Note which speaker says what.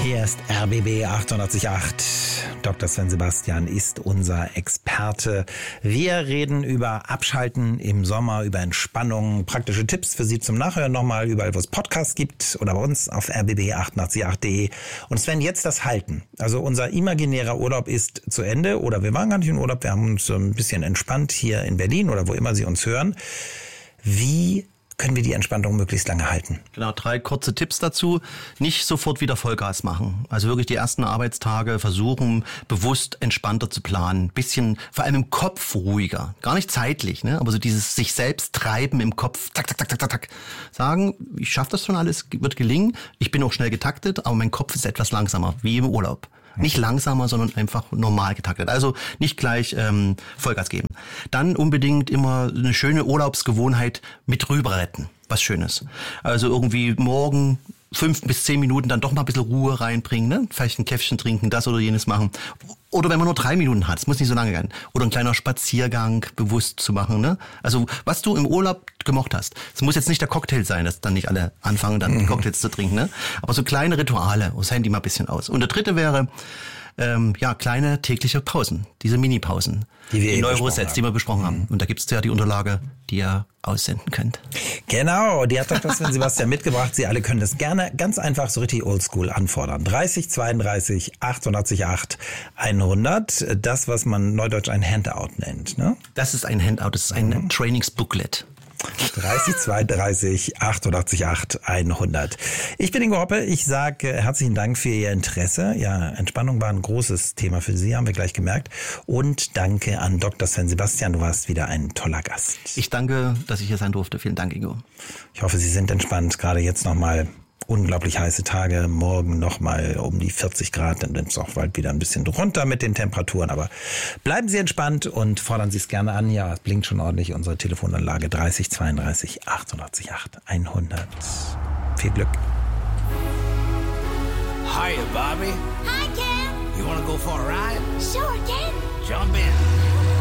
Speaker 1: Hier ist RBB 888. Dr. Sven Sebastian ist unser Experte. Wir reden über Abschalten im Sommer, über Entspannung, praktische Tipps für Sie zum Nachhören nochmal, überall wo es Podcasts gibt oder bei uns auf rbb888.de. Und Sven, jetzt das Halten. Also unser imaginärer Urlaub ist zu Ende oder wir waren gar nicht im Urlaub, wir haben uns ein bisschen entspannt hier in Berlin oder wo immer Sie uns hören. Wie können wir die Entspannung möglichst lange halten?
Speaker 2: Genau, 3 kurze Tipps dazu. Nicht sofort wieder Vollgas machen. Also wirklich die ersten Arbeitstage versuchen, bewusst entspannter zu planen. Bisschen, vor allem im Kopf ruhiger. Gar nicht zeitlich, ne? Aber so dieses sich selbst treiben im Kopf. Tak, tak, tak, tak, tak, tak. Sagen, ich schaffe das schon alles, wird gelingen. Ich bin auch schnell getaktet, aber mein Kopf ist etwas langsamer, wie im Urlaub. Nicht langsamer, sondern einfach normal getaktet. Also nicht gleich Vollgas geben. Dann unbedingt immer eine schöne Urlaubsgewohnheit mit rüber retten. Was Schönes. Also irgendwie morgen 5 bis 10 Minuten dann doch mal ein bisschen Ruhe reinbringen. Ne? Vielleicht ein Käffchen trinken, das oder jenes machen. Oder wenn man nur 3 Minuten hat, es muss nicht so lange gehen. Oder ein kleiner Spaziergang bewusst zu machen. Ne? Also was du im Urlaub gemocht hast. Es muss jetzt nicht der Cocktail sein, dass dann nicht alle anfangen, dann Cocktails zu trinken. Ne? Aber so kleine Rituale, das Handy mal ein bisschen aus. Und der dritte wäre, kleine tägliche Pausen. Diese Mini-Pausen. Die Neurosets, die wir besprochen haben. Und da gibt es ja die Unterlage, die ihr aussenden könnt.
Speaker 1: Genau, die hat Dr. Sven Sebastian mitgebracht. Sie alle können das gerne ganz einfach so richtig oldschool anfordern. 30 32 888 100. Das, was man neudeutsch ein Handout nennt. Ne?
Speaker 2: Das ist ein Handout, das ist ein Trainingsbooklet.
Speaker 1: 30 32 888 100. Ich bin Ingo Hoppe. Ich sage herzlichen Dank für Ihr Interesse. Ja, Entspannung war ein großes Thema für Sie, haben wir gleich gemerkt. Und danke an Dr. Sven Sebastian. Du warst wieder ein toller Gast.
Speaker 2: Ich danke, dass ich hier sein durfte. Vielen Dank, Ingo.
Speaker 1: Ich hoffe, Sie sind entspannt. Gerade jetzt nochmal unglaublich heiße Tage. Morgen nochmal um die 40 Grad. Dann nimmt es auch bald wieder ein bisschen runter mit den Temperaturen. Aber bleiben Sie entspannt und fordern Sie es gerne an. Ja, es blinkt schon ordentlich. Unsere Telefonanlage 30 32 888 100. Viel Glück.
Speaker 3: Hiya, Bobby.
Speaker 4: Hi, Ken.
Speaker 3: You want to go for a ride?
Speaker 4: Sure, Ken.
Speaker 3: Jump in.